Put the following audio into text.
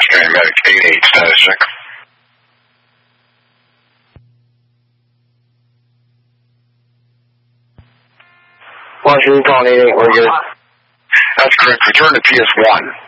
Scanning medic 88, status check. Washington calling 88, we're good. That's correct. Return to PS1.